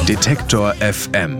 Detektor FM.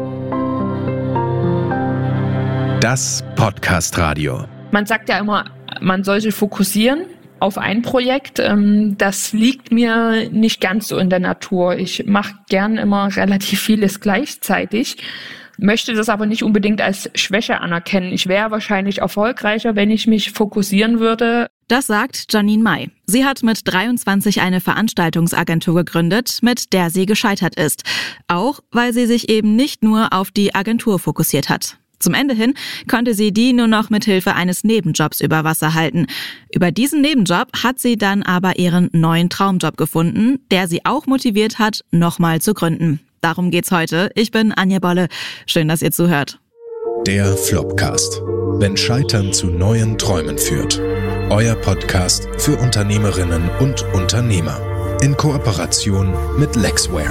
Das Podcast-Radio. Man sagt ja immer, man soll sich fokussieren auf ein Projekt. Das liegt mir nicht ganz so in der Natur. Ich mache gern immer relativ vieles gleichzeitig, möchte das aber nicht unbedingt als Schwäche anerkennen. Ich wäre wahrscheinlich erfolgreicher, wenn ich mich fokussieren würde. Das sagt Janine May. Sie hat mit 23 eine Veranstaltungsagentur gegründet, mit der sie gescheitert ist. Auch weil sie sich eben nicht nur auf die Agentur fokussiert hat. Zum Ende hin konnte sie die nur noch mit Hilfe eines Nebenjobs über Wasser halten. Über diesen Nebenjob hat sie dann aber ihren neuen Traumjob gefunden, der sie auch motiviert hat, nochmal zu gründen. Darum geht's heute. Ich bin Anja Bolle. Schön, dass ihr zuhört. Der Flopcast. Wenn Scheitern zu neuen Träumen führt. Euer Podcast für Unternehmerinnen und Unternehmer. In Kooperation mit Lexware.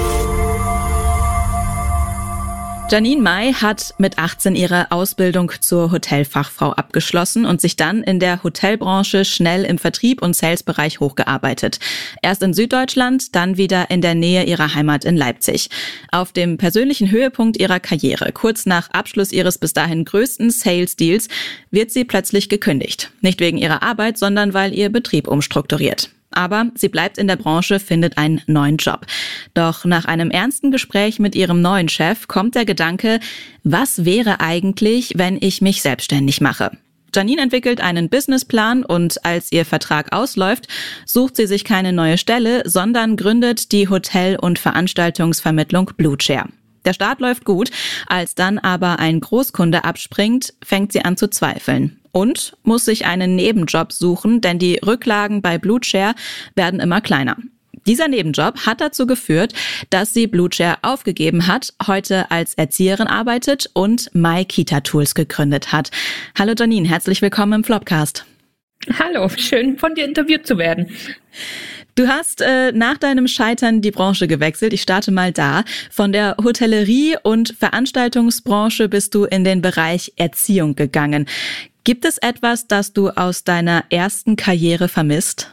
Janine May hat mit 18 ihre Ausbildung zur Hotelfachfrau abgeschlossen und sich dann in der Hotelbranche schnell im Vertrieb und Salesbereich hochgearbeitet. Erst in Süddeutschland, dann wieder in der Nähe ihrer Heimat in Leipzig. Auf dem persönlichen Höhepunkt ihrer Karriere, kurz nach Abschluss ihres bis dahin größten Sales-Deals, wird sie plötzlich gekündigt. Nicht wegen ihrer Arbeit, sondern weil ihr Betrieb umstrukturiert. Aber sie bleibt in der Branche, findet einen neuen Job. Doch nach einem ernsten Gespräch mit ihrem neuen Chef kommt der Gedanke, was wäre eigentlich, wenn ich mich selbstständig mache? Janine entwickelt einen Businessplan und als ihr Vertrag ausläuft, sucht sie sich keine neue Stelle, sondern gründet die Hotel- und Veranstaltungsvermittlung Bluechair. Der Start läuft gut, als dann aber ein Großkunde abspringt, fängt sie an zu zweifeln und muss sich einen Nebenjob suchen, denn die Rücklagen bei Bluechair werden immer kleiner. Dieser Nebenjob hat dazu geführt, dass sie Bluechair aufgegeben hat, heute als Erzieherin arbeitet und My Kita Tools gegründet hat. Hallo Janine, herzlich willkommen im Flopcast. Hallo, schön von dir interviewt zu werden. Du hast nach deinem Scheitern die Branche gewechselt. Ich starte mal da. Von der Hotellerie- und Veranstaltungsbranche bist du in den Bereich Erziehung gegangen. Gibt es etwas, das du aus deiner ersten Karriere vermisst?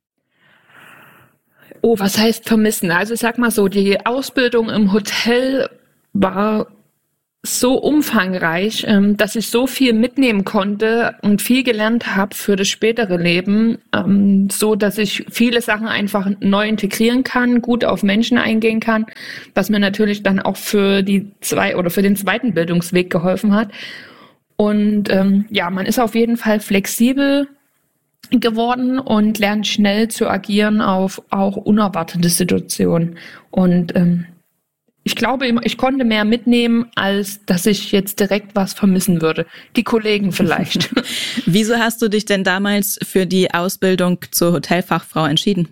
Oh, was heißt vermissen? Also ich sag mal so, die Ausbildung im Hotel war so umfangreich, dass ich so viel mitnehmen konnte und viel gelernt habe für das spätere Leben, so dass ich viele Sachen einfach neu integrieren kann, gut auf Menschen eingehen kann, was mir natürlich dann auch für den zweiten Bildungsweg geholfen hat. Und man ist auf jeden Fall flexibel geworden und lernt schnell zu agieren auf auch unerwartete Situationen. Und ich glaube, ich konnte mehr mitnehmen, als dass ich jetzt direkt was vermissen würde. Die Kollegen vielleicht. Wieso hast du dich denn damals für die Ausbildung zur Hotelfachfrau entschieden?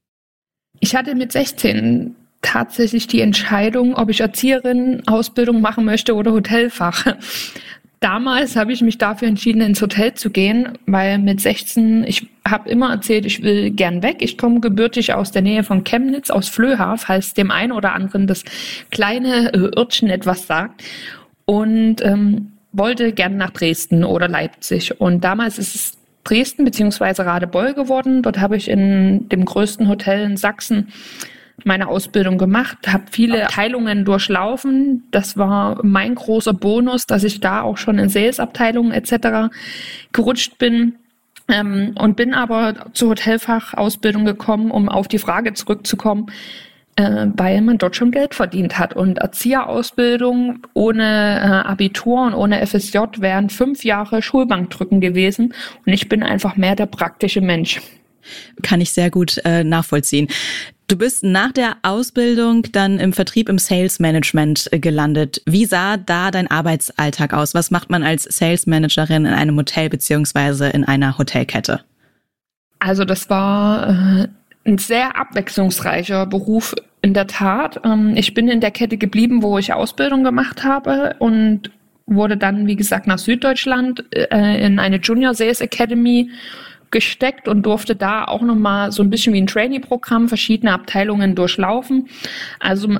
Ich hatte mit 16 tatsächlich die Entscheidung, ob ich Erzieherin-Ausbildung machen möchte oder Hotelfach. Damals habe ich mich dafür entschieden, ins Hotel zu gehen, weil mit 16, ich habe immer erzählt, ich will gern weg. Ich komme gebürtig aus der Nähe von Chemnitz, aus Flöha, falls dem einen oder anderen das kleine Örtchen etwas sagt. Und wollte gern nach Dresden oder Leipzig. Und damals ist es Dresden bzw. Radebeul geworden. Dort habe ich in dem größten Hotel in Sachsen meine Ausbildung gemacht, habe viele Abteilungen durchlaufen. Das war mein großer Bonus, dass ich da auch schon in Sales-Abteilungen etc. gerutscht bin und bin aber zur Hotelfachausbildung gekommen, um auf die Frage zurückzukommen, weil man dort schon Geld verdient hat. Und Erzieherausbildung ohne Abitur und ohne FSJ wären 5 Jahre Schulbankdrücken gewesen und ich bin einfach mehr der praktische Mensch. Kann ich sehr gut nachvollziehen. Du bist nach der Ausbildung dann im Vertrieb, im Sales Management gelandet. Wie sah da dein Arbeitsalltag aus? Was macht man als Sales Managerin in einem Hotel beziehungsweise in einer Hotelkette? Also das war ein sehr abwechslungsreicher Beruf in der Tat. Ich bin in der Kette geblieben, wo ich Ausbildung gemacht habe und wurde dann, wie gesagt, nach Süddeutschland in eine Junior Sales Academy gesteckt und durfte da auch nochmal so ein bisschen wie ein Trainee-Programm verschiedene Abteilungen durchlaufen. Also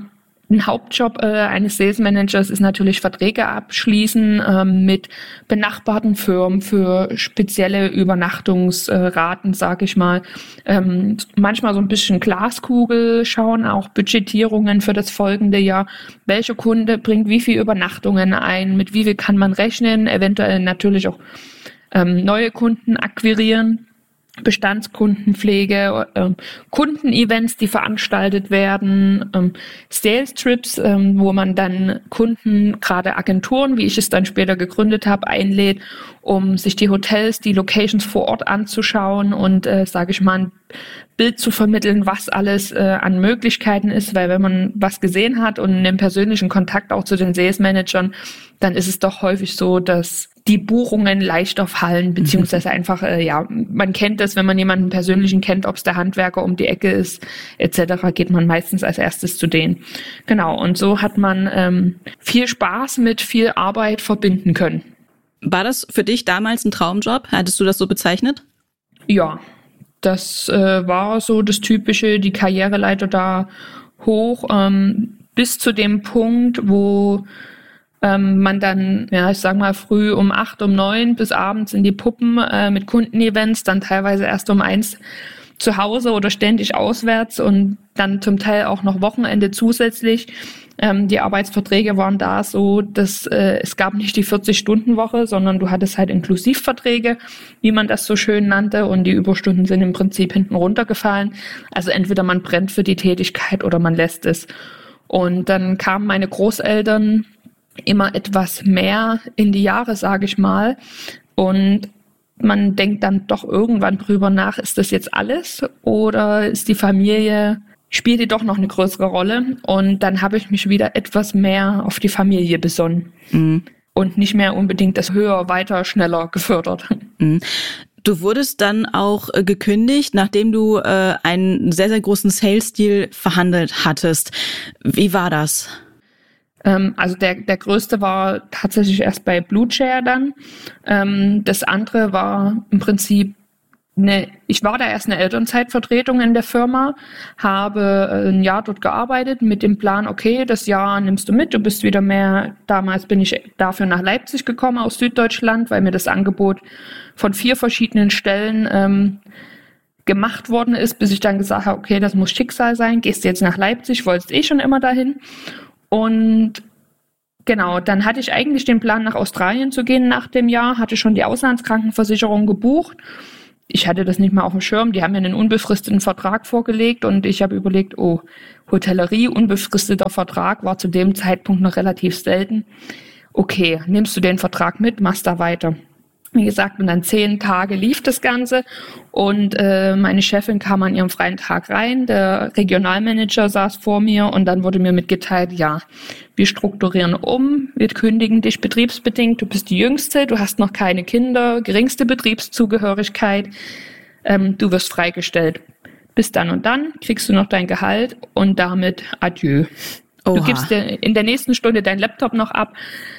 Ein Hauptjob eines Sales Managers ist natürlich Verträge abschließen mit benachbarten Firmen für spezielle Übernachtungsraten, sage ich mal. Manchmal so ein bisschen Glaskugel schauen, auch Budgetierungen für das folgende Jahr. Welcher Kunde bringt wie viele Übernachtungen ein, mit wie viel kann man rechnen, eventuell natürlich auch neue Kunden akquirieren. Bestandskundenpflege, Kundenevents, die veranstaltet werden, Sales Trips, wo man dann Kunden, gerade Agenturen, wie ich es dann später gegründet habe, einlädt, um sich die Hotels, die Locations vor Ort anzuschauen und, sage ich mal, ein Bild zu vermitteln, was alles an Möglichkeiten ist, weil wenn man was gesehen hat und einen persönlichen Kontakt auch zu den Sales Managern, dann ist es doch häufig so, dass die Buchungen leichter fallen, beziehungsweise einfach, man kennt das, wenn man jemanden persönlichen kennt, ob es der Handwerker um die Ecke ist, etc., geht man meistens als erstes zu denen. Genau, und so hat man viel Spaß mit viel Arbeit verbinden können. War das für dich damals ein Traumjob? Hattest du das so bezeichnet? Ja, das war so das Typische, die Karriereleiter da hoch, bis zu dem Punkt, wo man dann, ich sag mal, früh um 8, um 9 bis abends in die Puppen mit Kundenevents, dann teilweise erst um 1 zu Hause oder ständig auswärts und dann zum Teil auch noch Wochenende zusätzlich. Die Arbeitsverträge waren da so, dass es gab nicht die 40-Stunden-Woche, sondern du hattest halt Inklusivverträge, wie man das so schön nannte, und die Überstunden sind im Prinzip hinten runtergefallen. Also entweder man brennt für die Tätigkeit oder man lässt es. Und dann kamen meine Großeltern immer etwas mehr in die Jahre, sage ich mal. Und man denkt dann doch irgendwann drüber nach, ist das jetzt alles oder ist die Familie, spielt die doch noch eine größere Rolle? Und dann habe ich mich wieder etwas mehr auf die Familie besonnen und nicht mehr unbedingt das höher, weiter, schneller gefördert. Du wurdest dann auch gekündigt, nachdem du einen sehr, sehr großen Sales-Deal verhandelt hattest. Wie war das? Also der größte war tatsächlich erst bei BlueChair dann. Das andere war im Prinzip ich war da erst eine Elternzeitvertretung in der Firma, habe ein Jahr dort gearbeitet mit dem Plan, okay, das Jahr nimmst du mit, du bist wieder mehr, damals bin ich dafür nach Leipzig gekommen aus Süddeutschland, weil mir das Angebot von 4 verschiedenen Stellen gemacht worden ist, bis ich dann gesagt habe, okay, das muss Schicksal sein, gehst du jetzt nach Leipzig, wolltest schon immer dahin. Und genau, dann hatte ich eigentlich den Plan, nach Australien zu gehen nach dem Jahr, hatte schon die Auslandskrankenversicherung gebucht. Ich hatte das nicht mal auf dem Schirm, die haben mir einen unbefristeten Vertrag vorgelegt und ich habe überlegt, Hotellerie, unbefristeter Vertrag, war zu dem Zeitpunkt noch relativ selten. Okay, nimmst du den Vertrag mit, machst da weiter. Wie gesagt, und dann 10 Tage lief das Ganze und meine Chefin kam an ihrem freien Tag rein, der Regionalmanager saß vor mir und dann wurde mir mitgeteilt, ja, wir strukturieren um, wir kündigen dich betriebsbedingt, du bist die Jüngste, du hast noch keine Kinder, geringste Betriebszugehörigkeit, du wirst freigestellt. Bis dann und dann kriegst du noch dein Gehalt und damit adieu. Oha. Du gibst dir in der nächsten Stunde deinen Laptop noch ab.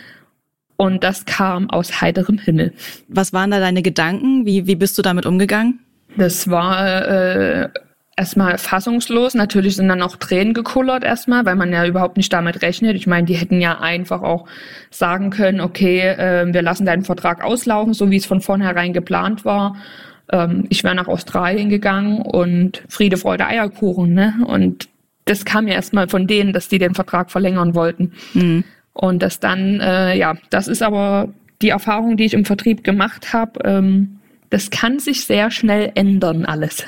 Und das kam aus heiterem Himmel. Was waren da deine Gedanken? Wie bist du damit umgegangen? Das war erstmal fassungslos. Natürlich sind dann auch Tränen gekullert erstmal, weil man ja überhaupt nicht damit rechnet. Ich meine, die hätten ja einfach auch sagen können, okay, wir lassen deinen Vertrag auslaufen, so wie es von vornherein geplant war. Ich wäre nach Australien gegangen und Friede, Freude, Eierkuchen, ne? Und das kam ja erstmal von denen, dass die den Vertrag verlängern wollten. Mhm. Und das dann, das ist aber die Erfahrung, die ich im Vertrieb gemacht habe. Das kann sich sehr schnell ändern, alles.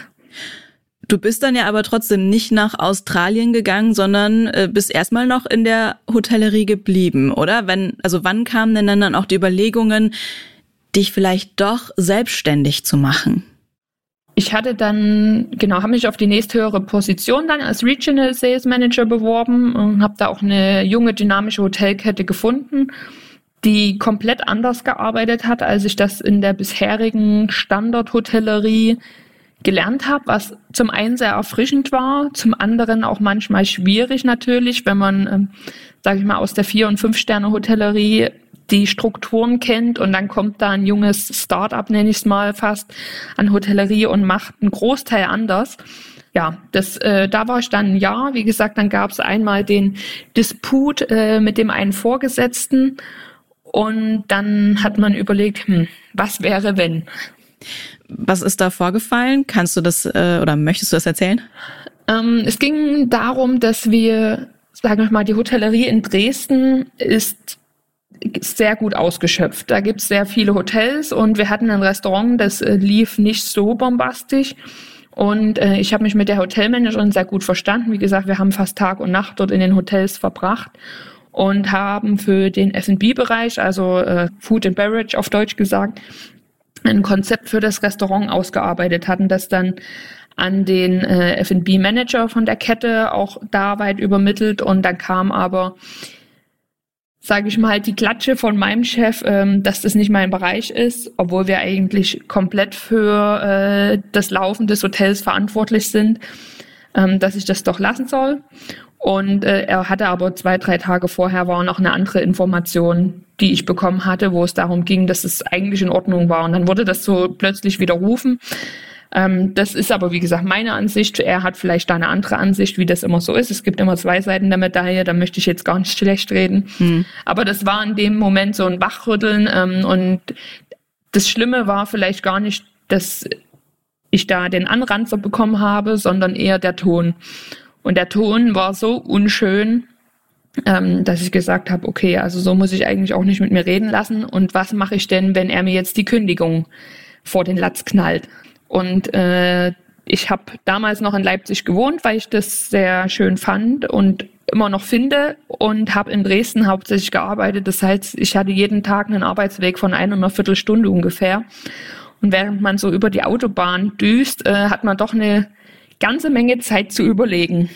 Du bist dann ja aber trotzdem nicht nach Australien gegangen, sondern bist erstmal noch in der Hotellerie geblieben, oder? Wann kamen denn dann auch die Überlegungen, dich vielleicht doch selbstständig zu machen? Ich hatte dann, habe mich auf die nächsthöhere Position dann als Regional Sales Manager beworben und habe da auch eine junge, dynamische Hotelkette gefunden, die komplett anders gearbeitet hat, als ich das in der bisherigen Standardhotellerie gelernt habe, was zum einen sehr erfrischend war, zum anderen auch manchmal schwierig natürlich, wenn man, aus der 4- und 5-Sterne-Hotellerie die Strukturen kennt und dann kommt da ein junges Start-up, nenne ich es mal fast, an Hotellerie und macht einen Großteil anders. ja, da war ich dann ein Jahr. Wie gesagt, dann gab es einmal den Disput mit dem einen Vorgesetzten und dann hat man überlegt, was wäre, wenn? Was ist da vorgefallen? Kannst du das oder möchtest du das erzählen? Es ging darum, dass wir, sagen wir mal, die Hotellerie in Dresden ist sehr gut ausgeschöpft. Da gibt es sehr viele Hotels und wir hatten ein Restaurant, das lief nicht so bombastisch. Und ich habe mich mit der Hotelmanagerin sehr gut verstanden. Wie gesagt, wir haben fast Tag und Nacht dort in den Hotels verbracht und haben für den F&B-Bereich, also Food and Beverage auf Deutsch gesagt, ein Konzept für das Restaurant ausgearbeitet, hatten das dann an den F&B-Manager von der Kette auch da weit übermittelt und dann kam aber, sage ich mal, die Klatsche von meinem Chef, dass das nicht mein Bereich ist, obwohl wir eigentlich komplett für das Laufen des Hotels verantwortlich sind, dass ich das doch lassen soll. Und er hatte aber 2-3 Tage vorher war noch eine andere Information, die ich bekommen hatte, wo es darum ging, dass es eigentlich in Ordnung war. Und dann wurde das so plötzlich widerrufen. Das ist aber, wie gesagt, meine Ansicht. Er hat vielleicht da eine andere Ansicht, wie das immer so ist. Es gibt immer 2 Seiten der Medaille, da möchte ich jetzt gar nicht schlecht reden. Aber das war in dem Moment so ein Wachrütteln. Und das Schlimme war vielleicht gar nicht, dass ich da den Anranzer bekommen habe, sondern eher der Ton. Und der Ton war so unschön, dass ich gesagt habe, okay, also so muss ich eigentlich auch nicht mit mir reden lassen. Und was mache ich denn, wenn er mir jetzt die Kündigung vor den Latz knallt? Und ich habe damals noch in Leipzig gewohnt, weil ich das sehr schön fand und immer noch finde und habe in Dresden hauptsächlich gearbeitet. Das heißt, ich hatte jeden Tag einen Arbeitsweg von 1,25 Stunden ungefähr. Und während man so über die Autobahn düst, hat man doch eine ganze Menge Zeit zu überlegen.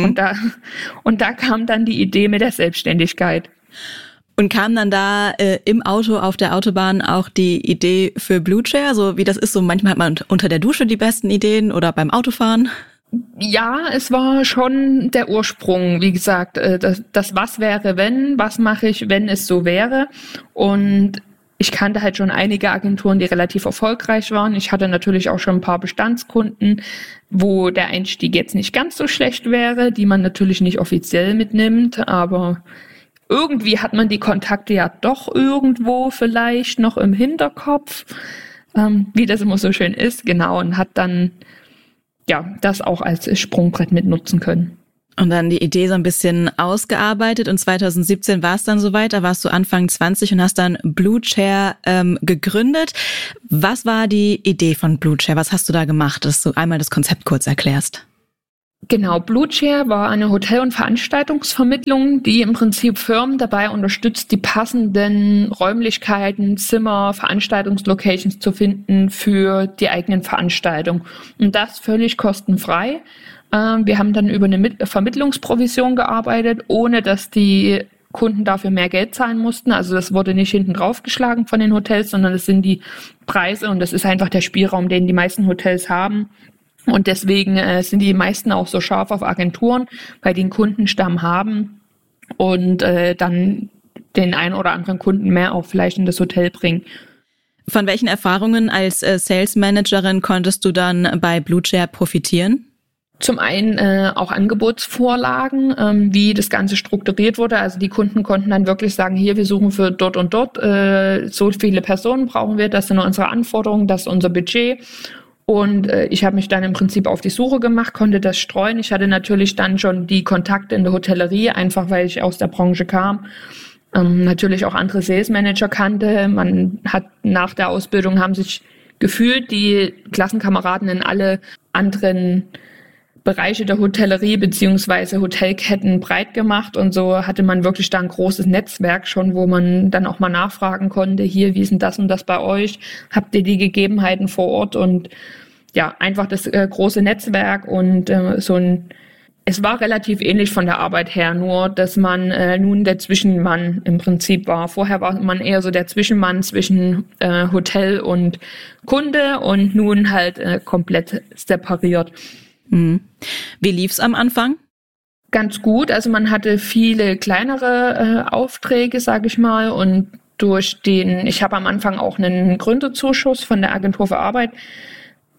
Und da kam dann die Idee mit der Selbstständigkeit. Und kam dann da im Auto auf der Autobahn auch die Idee für Blue Chair? So wie das ist, so manchmal hat man unter der Dusche die besten Ideen oder beim Autofahren? Ja, es war schon der Ursprung, wie gesagt, das was wäre, wenn, was mache ich, wenn es so wäre. Und ich kannte halt schon einige Agenturen, die relativ erfolgreich waren. Ich hatte natürlich auch schon ein paar Bestandskunden, wo der Einstieg jetzt nicht ganz so schlecht wäre, die man natürlich nicht offiziell mitnimmt, aber irgendwie hat man die Kontakte ja doch irgendwo vielleicht noch im Hinterkopf, wie das immer so schön ist, genau, und hat dann ja das auch als Sprungbrett mitnutzen können. Und dann die Idee so ein bisschen ausgearbeitet und 2017 war es dann soweit, da warst du Anfang 20 und hast dann Blue Chair gegründet. Was war die Idee von Blue Chair? Was hast du da gemacht, dass du einmal das Konzept kurz erklärst? Genau, Blue Chair war eine Hotel- und Veranstaltungsvermittlung, die im Prinzip Firmen dabei unterstützt, die passenden Räumlichkeiten, Zimmer, Veranstaltungslocations zu finden für die eigenen Veranstaltungen. Und das völlig kostenfrei. Wir haben dann über eine Vermittlungsprovision gearbeitet, ohne dass die Kunden dafür mehr Geld zahlen mussten. Also das wurde nicht hinten draufgeschlagen von den Hotels, sondern das sind die Preise und das ist einfach der Spielraum, den die meisten Hotels haben. Und deswegen sind die meisten auch so scharf auf Agenturen, weil die einen Kundenstamm haben und dann den einen oder anderen Kunden mehr auch vielleicht in das Hotel bringen. Von welchen Erfahrungen als Sales Managerin konntest du dann bei Blue Chair profitieren? Zum einen auch Angebotsvorlagen, wie das Ganze strukturiert wurde. Also die Kunden konnten dann wirklich sagen, hier, wir suchen für dort und dort, so viele Personen brauchen wir, das sind unsere Anforderungen, das ist unser Budget. Und ich habe mich dann im Prinzip auf die Suche gemacht, konnte das streuen. Ich hatte natürlich dann schon die Kontakte in der Hotellerie, einfach weil ich aus der Branche kam. Natürlich auch andere Sales Manager kannte. Man hat nach der Ausbildung haben sich gefühlt die Klassenkameraden in alle anderen Bereiche der Hotellerie beziehungsweise Hotelketten breit gemacht und so hatte man wirklich da ein großes Netzwerk schon, wo man dann auch mal nachfragen konnte, hier, wie ist denn das und das bei euch? Habt ihr die Gegebenheiten vor Ort? Und ja, einfach das große Netzwerk und es war relativ ähnlich von der Arbeit her, nur dass man nun der Zwischenmann im Prinzip war. Vorher war man eher so der Zwischenmann zwischen Hotel und Kunde und nun halt komplett separiert. Wie lief's am Anfang? Ganz gut. Also man hatte viele kleinere Aufträge, sage ich mal. Und ich habe am Anfang auch einen Gründerzuschuss von der Agentur für Arbeit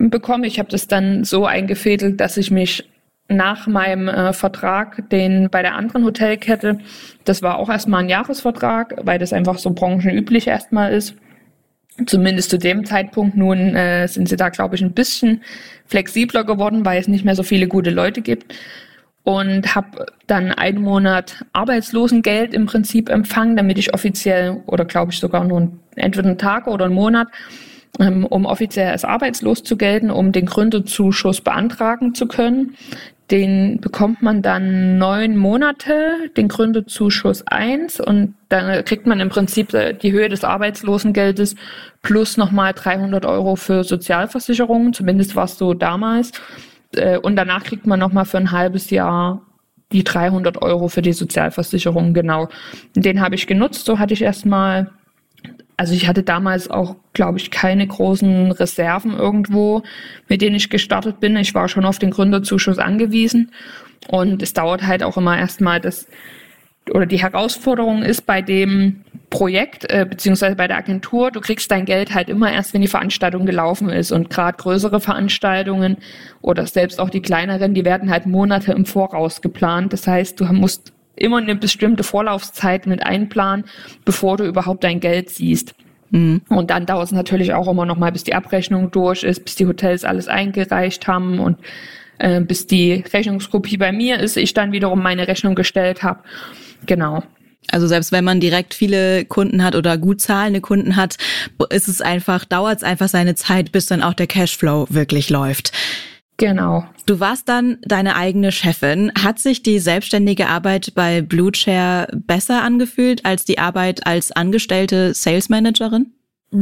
bekommen. Ich habe das dann so eingefädelt, dass ich mich nach meinem Vertrag, den bei der anderen Hotelkette, das war auch erstmal ein Jahresvertrag, weil das einfach so branchenüblich erstmal ist. Zumindest zu dem Zeitpunkt. Nun sind sie da, glaube ich, ein bisschen flexibler geworden, weil es nicht mehr so viele gute Leute gibt. Und habe dann 1 Monat Arbeitslosengeld im Prinzip empfangen, damit ich offiziell, oder glaube ich sogar nur entweder einen Tag oder einen Monat, um offiziell als arbeitslos zu gelten, um den Gründerzuschuss beantragen zu können. Den bekommt man dann 9 Monate, den Gründerzuschuss 1, und dann kriegt man im Prinzip die Höhe des Arbeitslosengeldes plus nochmal 300 € für Sozialversicherungen, zumindest war es so damals. Und danach kriegt man nochmal für ein halbes Jahr die 300 € für die Sozialversicherung, genau. Den habe ich genutzt, so hatte ich erstmal, also ich hatte damals auch, glaube ich, keine großen Reserven irgendwo, mit denen ich gestartet bin. Ich war schon auf den Gründerzuschuss angewiesen, und es dauert halt auch immer erstmal die Herausforderung ist bei dem Projekt, beziehungsweise bei der Agentur, du kriegst dein Geld halt immer erst, wenn die Veranstaltung gelaufen ist, und gerade größere Veranstaltungen oder selbst auch die kleineren, die werden halt Monate im Voraus geplant. Das heißt, du musst immer eine bestimmte Vorlaufzeit mit einplanen, bevor du überhaupt dein Geld siehst. Mhm. Und dann dauert es natürlich auch immer noch mal, bis die Abrechnung durch ist, bis die Hotels alles eingereicht haben und bis die Rechnungskopie bei mir ist, ich dann wiederum meine Rechnung gestellt habe. Genau. Also selbst wenn man direkt viele Kunden hat oder gut zahlende Kunden hat, dauert es einfach seine Zeit, bis dann auch der Cashflow wirklich läuft. Genau. Du warst dann deine eigene Chefin. Hat sich die selbstständige Arbeit bei Blueshare besser angefühlt als die Arbeit als angestellte Sales Managerin?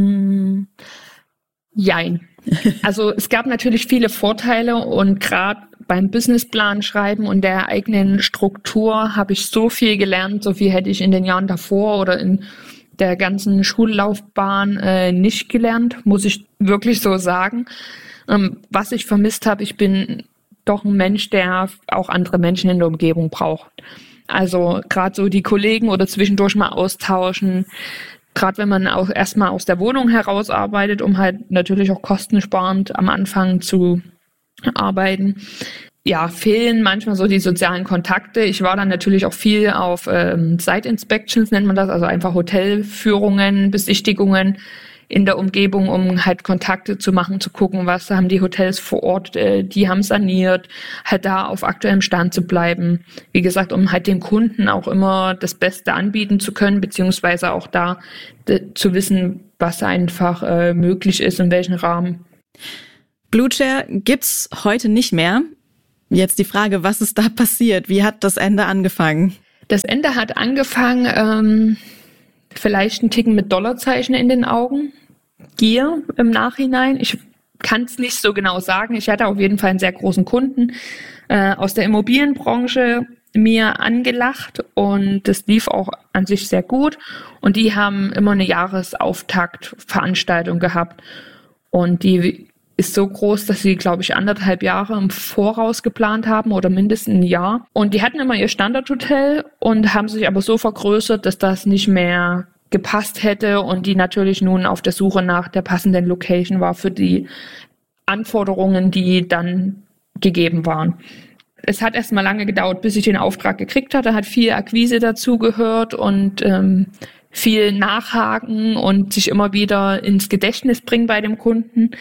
Jein. Also es gab natürlich viele Vorteile, und gerade beim Businessplan schreiben und der eigenen Struktur habe ich so viel gelernt, so viel hätte ich in den Jahren davor oder in der ganzen Schullaufbahn nicht gelernt, muss ich wirklich so sagen. Was ich vermisst habe, ich bin doch ein Mensch, der auch andere Menschen in der Umgebung braucht. Also gerade so die Kollegen oder zwischendurch mal austauschen, gerade wenn man auch erstmal aus der Wohnung heraus arbeitet, um halt natürlich auch kostensparend am Anfang zu arbeiten. Ja, fehlen manchmal so die sozialen Kontakte. Ich war dann natürlich auch viel auf Site Inspections, nennt man das, also einfach Hotelführungen, Besichtigungen in der Umgebung, um halt Kontakte zu machen, zu gucken, was haben die Hotels vor Ort, die haben saniert, halt da auf aktuellem Stand zu bleiben. Wie gesagt, um halt den Kunden auch immer das Beste anbieten zu können, beziehungsweise auch da zu wissen, was einfach möglich ist, in welchem Rahmen. Blueshare gibt's heute nicht mehr. Jetzt die Frage, was ist da passiert? Wie hat das Ende angefangen? Das Ende hat angefangen, vielleicht ein Ticken mit Dollarzeichen in den Augen. Gier im Nachhinein. Ich kann es nicht so genau sagen. Ich hatte auf jeden Fall einen sehr großen Kunden aus der Immobilienbranche mir angelacht, und das lief auch an sich sehr gut. Und die haben immer eine Jahresauftaktveranstaltung gehabt. Und die ist so groß, dass sie, glaube ich, 1,5 Jahre im Voraus geplant haben oder mindestens ein Jahr. Und die hatten immer ihr Standardhotel und haben sich aber so vergrößert, dass das nicht mehr gepasst hätte, und die natürlich nun auf der Suche nach der passenden Location war für die Anforderungen, die dann gegeben waren. Es hat erst mal lange gedauert, bis ich den Auftrag gekriegt hatte, hat viel Akquise dazugehört und viel Nachhaken und sich immer wieder ins Gedächtnis bringen bei dem Kunden.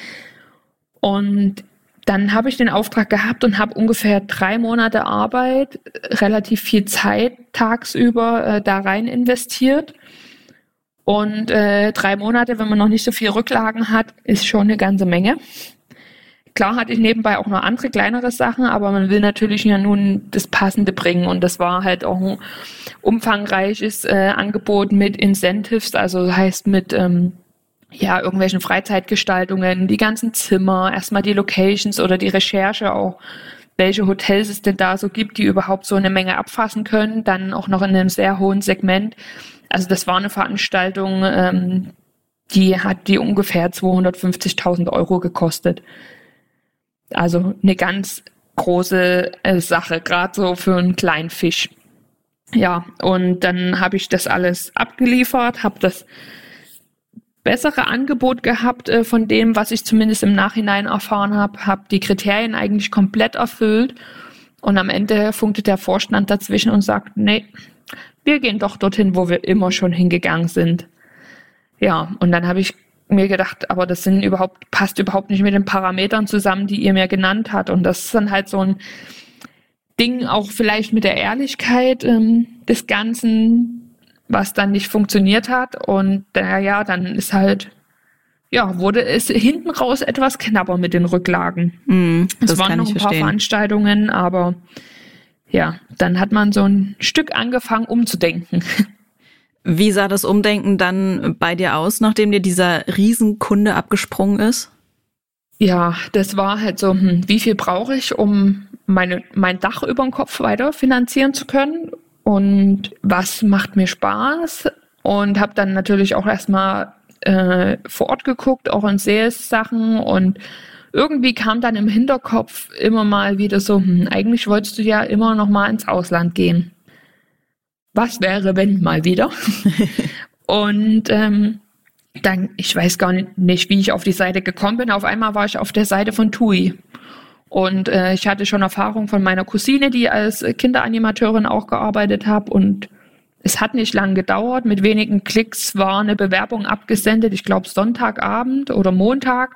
Und dann habe ich den Auftrag gehabt und habe ungefähr 3 Monate Arbeit, relativ viel Zeit tagsüber da rein investiert. Und 3 Monate, wenn man noch nicht so viel Rücklagen hat, ist schon eine ganze Menge. Klar hatte ich nebenbei auch noch andere kleinere Sachen, aber man will natürlich ja nun das Passende bringen. Und das war halt auch ein umfangreiches Angebot mit Incentives, also heißt mit irgendwelchen Freizeitgestaltungen, die ganzen Zimmer, erstmal die Locations oder die Recherche auch, welche Hotels es denn da so gibt, die überhaupt so eine Menge abfassen können, dann auch noch in einem sehr hohen Segment. Also das war eine Veranstaltung, die hat die ungefähr 250.000 € gekostet. Also eine ganz große Sache, gerade so für einen kleinen Fisch. Ja, und dann habe ich das alles abgeliefert, habe das bessere Angebot gehabt von dem, was ich zumindest im Nachhinein erfahren habe, habe die Kriterien eigentlich komplett erfüllt und am Ende funkte der Vorstand dazwischen und sagt, nee, wir gehen doch dorthin, wo wir immer schon hingegangen sind. Ja, und dann habe ich mir gedacht, aber das passt überhaupt nicht mit den Parametern zusammen, die ihr mir genannt habt. Und das ist dann halt so ein Ding auch vielleicht mit der Ehrlichkeit des Ganzen, was dann nicht funktioniert hat. Und dann ist halt, wurde es hinten raus etwas knapper mit den Rücklagen. Das waren noch ein paar Veranstaltungen, aber ja, dann hat man so ein Stück angefangen umzudenken. Wie sah das Umdenken dann bei dir aus, nachdem dir dieser Riesenkunde abgesprungen ist? Ja, das war halt so, wie viel brauche ich, um mein Dach über dem Kopf weiter finanzieren zu können und was macht mir Spaß? Und habe dann natürlich auch erstmal vor Ort geguckt, auch in Sales-Sachen und irgendwie kam dann im Hinterkopf immer mal wieder so, eigentlich wolltest du ja immer noch mal ins Ausland gehen. Was wäre, wenn mal wieder? Und dann, ich weiß gar nicht, wie ich auf die Seite gekommen bin. Auf einmal war ich auf der Seite von TUI. Und ich hatte schon Erfahrung von meiner Cousine, die als Kinderanimateurin auch gearbeitet hat. Und es hat nicht lange gedauert. Mit wenigen Klicks war eine Bewerbung abgesendet. Ich glaube Sonntagabend oder Montag.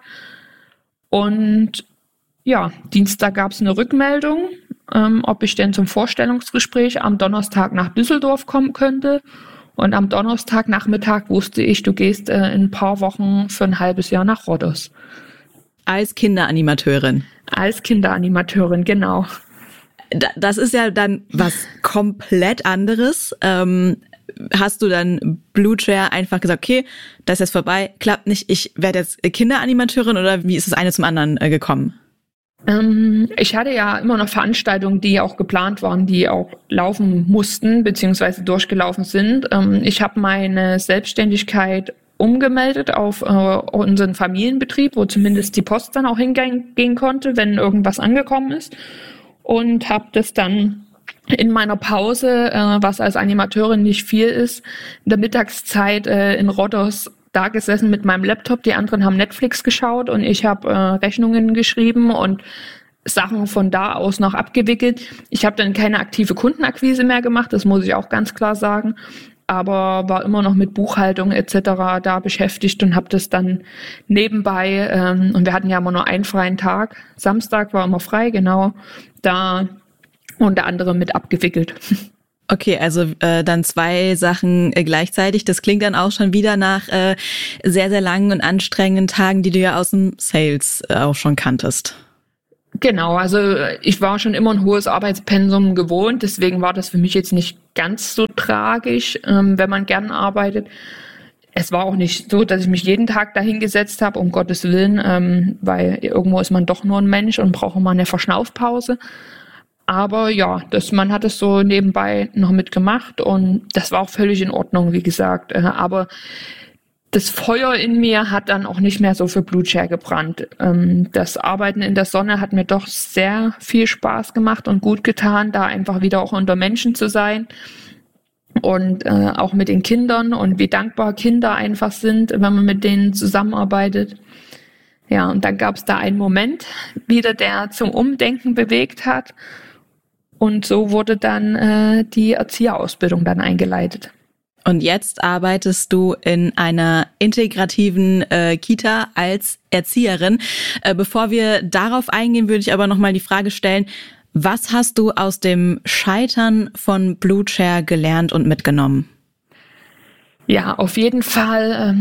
Und ja, Dienstag gab es eine Rückmeldung, ob ich denn zum Vorstellungsgespräch am Donnerstag nach Düsseldorf kommen könnte. Und am Donnerstagnachmittag wusste ich, du gehst in ein paar Wochen für ein halbes Jahr nach Rhodos. Als Kinderanimateurin? Als Kinderanimateurin, genau. Das ist ja dann was komplett anderes. Hast du dann Blue Chair einfach gesagt, okay, das ist jetzt vorbei, klappt nicht, ich werde jetzt Kinderanimateurin oder wie ist das eine zum anderen gekommen? Ich hatte ja immer noch Veranstaltungen, die auch geplant waren, die auch laufen mussten, beziehungsweise durchgelaufen sind. Ich habe meine Selbstständigkeit umgemeldet auf unseren Familienbetrieb, wo zumindest die Post dann auch hingehen konnte, wenn irgendwas angekommen ist. Und habe das dann in meiner Pause, was als Animateurin nicht viel ist, in der Mittagszeit in Rhodos da gesessen mit meinem Laptop, die anderen haben Netflix geschaut und ich habe Rechnungen geschrieben und Sachen von da aus noch abgewickelt. Ich habe dann keine aktive Kundenakquise mehr gemacht, das muss ich auch ganz klar sagen, aber war immer noch mit Buchhaltung etc. da beschäftigt und habe das dann nebenbei, und wir hatten ja immer nur einen freien Tag, Samstag war immer frei, genau, da unter anderem mit abgewickelt. Okay, also dann 2 Sachen gleichzeitig. Das klingt dann auch schon wieder nach sehr, sehr langen und anstrengenden Tagen, die du ja aus dem Sales auch schon kanntest. Genau, also ich war schon immer ein hohes Arbeitspensum gewohnt, deswegen war das für mich jetzt nicht ganz so tragisch, wenn man gern arbeitet. Es war auch nicht so, dass ich mich jeden Tag dahingesetzt habe, um Gottes Willen, weil irgendwo ist man doch nur ein Mensch und braucht mal eine Verschnaufpause. Aber ja, man hat es so nebenbei noch mitgemacht und das war auch völlig in Ordnung, wie gesagt. Aber das Feuer in mir hat dann auch nicht mehr so für Blue Chair gebrannt. Das Arbeiten in der Sonne hat mir doch sehr viel Spaß gemacht und gut getan, da einfach wieder auch unter Menschen zu sein. Und auch mit den Kindern und wie dankbar Kinder einfach sind, wenn man mit denen zusammenarbeitet. Ja, und dann gab es da einen Moment wieder, der zum Umdenken bewegt hat. Und so wurde dann die Erzieherausbildung dann eingeleitet. Und jetzt arbeitest du in einer integrativen Kita als Erzieherin. Bevor wir darauf eingehen, würde ich aber nochmal die Frage stellen, was hast du aus dem Scheitern von Blue Chair gelernt und mitgenommen? Ja, auf jeden Fall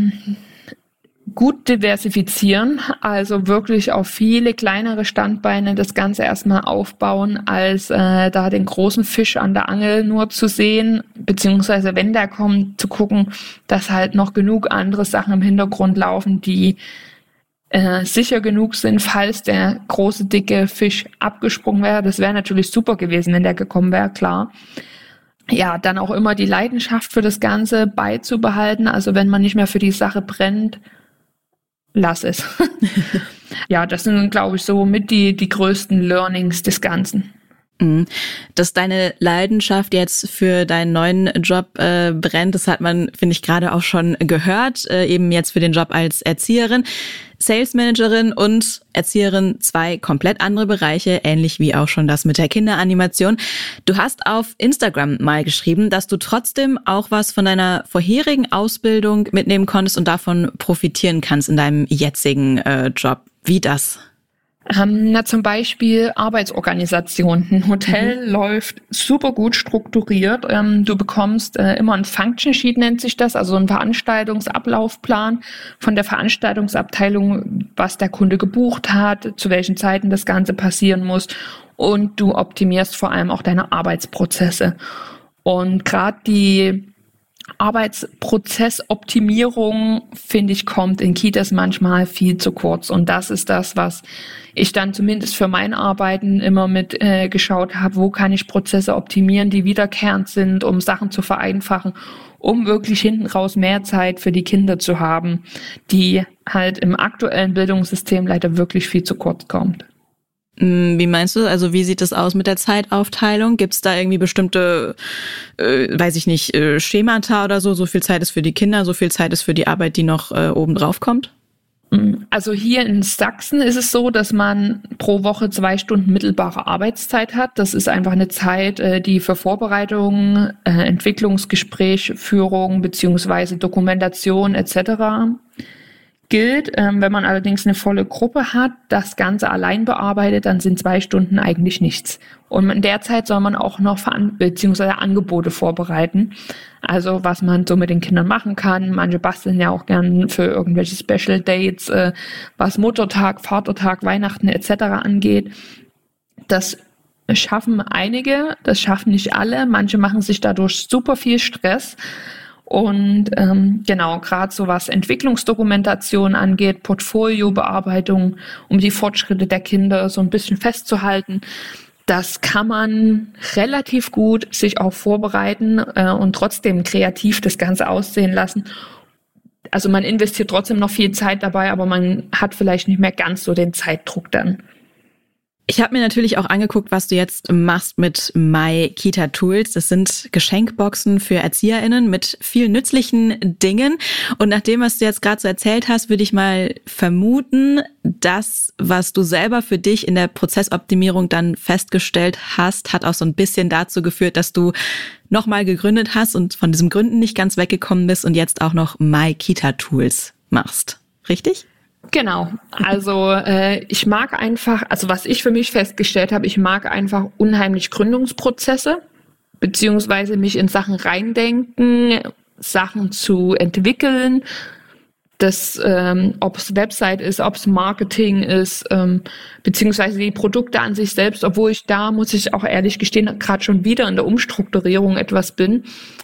gut diversifizieren, also wirklich auf viele kleinere Standbeine das Ganze erstmal aufbauen, als da den großen Fisch an der Angel nur zu sehen, beziehungsweise wenn der kommt, zu gucken, dass halt noch genug andere Sachen im Hintergrund laufen, die sicher genug sind, falls der große, dicke Fisch abgesprungen wäre. Das wäre natürlich super gewesen, wenn der gekommen wäre, klar. Ja, dann auch immer die Leidenschaft für das Ganze beizubehalten, also wenn man nicht mehr für die Sache brennt, lass es. Ja, das sind, glaube ich, so mit die größten Learnings des Ganzen. Dass deine Leidenschaft jetzt für deinen neuen Job brennt, das hat man, finde ich, gerade auch schon gehört, eben jetzt für den Job als Erzieherin. Sales Managerin und Erzieherin, 2 komplett andere Bereiche, ähnlich wie auch schon das mit der Kinderanimation. Du hast auf Instagram mal geschrieben, dass du trotzdem auch was von deiner vorherigen Ausbildung mitnehmen konntest und davon profitieren kannst in deinem jetzigen Job. Wie das? Zum Beispiel Arbeitsorganisation. Ein Hotel läuft super gut strukturiert. Du bekommst immer ein Function Sheet, nennt sich das, also ein Veranstaltungsablaufplan von der Veranstaltungsabteilung, was der Kunde gebucht hat, zu welchen Zeiten das Ganze passieren muss. Und du optimierst vor allem auch deine Arbeitsprozesse. Und gerade die Arbeitsprozessoptimierung, finde ich, kommt in Kitas manchmal viel zu kurz. Und das ist das, was ich dann zumindest für mein Arbeiten immer mit geschaut habe, wo kann ich Prozesse optimieren, die wiederkehrend sind, um Sachen zu vereinfachen, um wirklich hinten raus mehr Zeit für die Kinder zu haben, die halt im aktuellen Bildungssystem leider wirklich viel zu kurz kommt. Wie meinst du? Also wie sieht es aus mit der Zeitaufteilung? Gibt es da irgendwie bestimmte, Schemata oder so? So viel Zeit ist für die Kinder, so viel Zeit ist für die Arbeit, die noch obendrauf kommt? Also hier in Sachsen ist es so, dass man pro Woche 2 Stunden mittelbare Arbeitszeit hat. Das ist einfach eine Zeit, die für Vorbereitung, Entwicklungsgespräch, Führung beziehungsweise Dokumentation etc. gilt. Wenn man allerdings eine volle Gruppe hat, das Ganze allein bearbeitet, dann sind 2 Stunden eigentlich nichts. Und in der Zeit soll man auch noch beziehungsweise Angebote vorbereiten. Also was man so mit den Kindern machen kann. Manche basteln ja auch gern für irgendwelche Special Dates, was Muttertag, Vatertag, Weihnachten etc. angeht. Das schaffen einige, das schaffen nicht alle. Manche machen sich dadurch super viel Stress. Und gerade so was Entwicklungsdokumentation angeht, Portfoliobearbeitung, um die Fortschritte der Kinder so ein bisschen festzuhalten, das kann man relativ gut sich auch vorbereiten und trotzdem kreativ das Ganze aussehen lassen. Also man investiert trotzdem noch viel Zeit dabei, aber man hat vielleicht nicht mehr ganz so den Zeitdruck dann. Ich habe mir natürlich auch angeguckt, was du jetzt machst mit My Kita Tools. Das sind Geschenkboxen für ErzieherInnen mit vielen nützlichen Dingen. Und nach dem, was du jetzt gerade so erzählt hast, würde ich mal vermuten, das, was du selber für dich in der Prozessoptimierung dann festgestellt hast, hat auch so ein bisschen dazu geführt, dass du nochmal gegründet hast und von diesem Gründen nicht ganz weggekommen bist und jetzt auch noch My Kita Tools machst. Richtig? Genau, also ich mag einfach, also was ich für mich festgestellt habe, ich mag einfach unheimlich Gründungsprozesse, beziehungsweise mich in Sachen reindenken, Sachen zu entwickeln, das, ob es Website ist, ob es Marketing ist, beziehungsweise die Produkte an sich selbst, obwohl ich da, muss ich auch ehrlich gestehen, gerade schon wieder in der Umstrukturierung etwas bin.